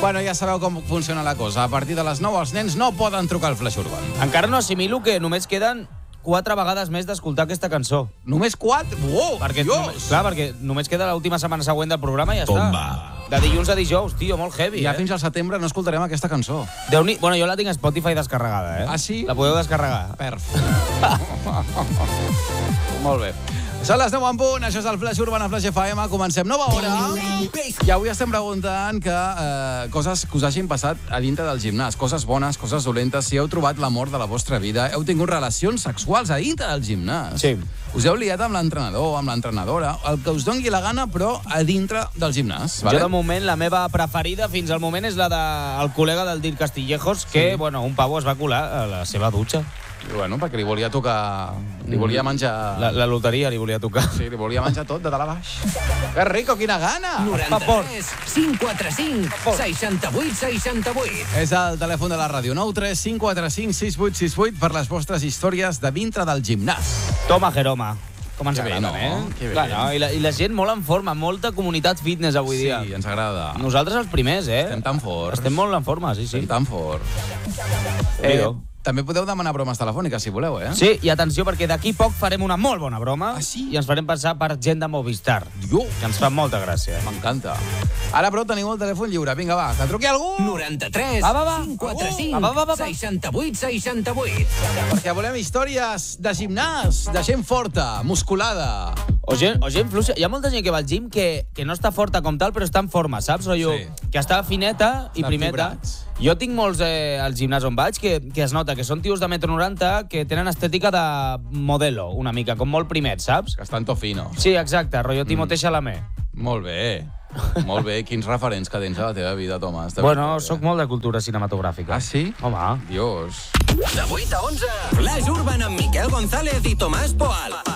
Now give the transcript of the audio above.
Bueno, ja sabeu com funciona la cosa. A partir de les 9 els nens no poden trucar al Flash Urban. Encara no assimilo que només queden 4 vegades més d'escoltar aquesta cançó. Només 4? Uau, Perquè, Dios! clar, perquè només queda l'última setmana següent del programa i ja està. De dilluns a dijous, tio, molt heavy, Ja fins al setembre no escoltarem aquesta cançó. Bueno, jo la tinc a Spotify descarregada, Ah, sí? La podeu descarregar. Perfecte. Molt bé. Són les 9 en punt, això és el Flash Urban a Flash FM, comencem nova hora. I avui estem preguntant coses que us hagin passat a dintre del gimnàs, coses bones, coses dolentes, si heu trobat l'amor de la vostra vida, heu tingut relacions sexuals a dintre del gimnàs. Sí. Us heu liat amb l'entrenador, amb l'entrenadora, el que us dongui la gana, però a dintre del gimnàs. Jo, de moment, la meva preferida fins al moment és la del col·lega del Dirk Castillejos, que, bueno, un pavo es va colar a la seva dutxa. Bueno, perquè li volia tocar... Li volia menjar... La loteria li volia tocar. Sí, li volia menjar tot de dalt a baix. Que rico, quina gana! 93 545 68 68. És el telèfon de la ràdio, 93 545 6868, per les vostres històries de dintre del gimnàs. Toma, Jeroma. Com ens Que bé, agraden, no? Que bé. Clar, no? I la gent molt en forma, molta comunitat fitness avui dia. Sí, ens agrada. Nosaltres els primers, Estem tan forts. Estem molt en forma, sí, sí. Estem tan forts. També podeu demanar bromes telefòniques, si voleu, Sí, i atenció, perquè d'aquí poc farem una molt bona broma. Ah, sí? I ens farem passar per gent de Movistar. Jo, Que ens fa molta gràcia. m'encanta. Ara, però, teniu el telèfon lliure. Vinga, va, que truqui algú! 93 Va. 545 68 68. Perquè volem històries de gimnàs, de gent forta, musculada. O gent fluixa. Hi ha molta gent que va al gym que no està forta com tal, però està en forma, saps? Rotllo, Sí. que està fineta i Estan primeta. fibrats. Jo tinc molts al gimnàs on vaig que es nota que són tios de 1,90 m que tenen estètica de modelo, una mica, com molt primet, saps? Que estan tofinos. Sí, exacte, rotllo Timothée Chalamet. Molt bé. Molt bé. Quins referents que tens a la teva vida, Tomàs. Bueno, sóc molt de cultura cinematogràfica. Ah, sí? Home. Dios. De 8 a 11, Flash Urban amb Miquel González i Tomàs Poal.